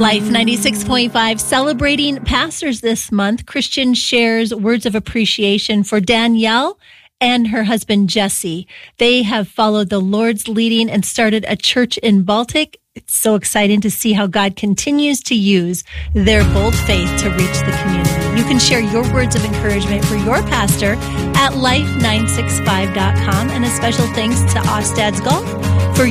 Life 96.5 celebrating pastors this month. Christian shares words of appreciation for Danielle and her husband, Jesse. They have followed the Lord's leading and started a church in Baltic. It's so exciting to see how God continues to use their bold faith to reach the community. You can share your words of encouragement for your pastor at life965.com. And a special thanks to Ostad's Golf for